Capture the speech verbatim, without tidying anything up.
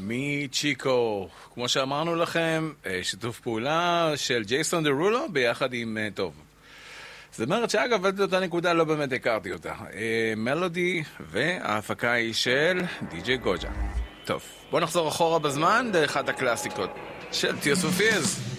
מצ'יקו, כמו שאמרנו לכם, שיתוף פעולה של ג'ייסון דרולו ביחד עם טוב. זאת אומרת שאגב, עד אותה נקודה לא באמת הכרתי אותה. מלודי, וההפקה היא של די.ג'יי גוג'ה. טוב, בואו נחזור אחורה בזמן, דרך אחת הקלאסיקות של Tears for Fears.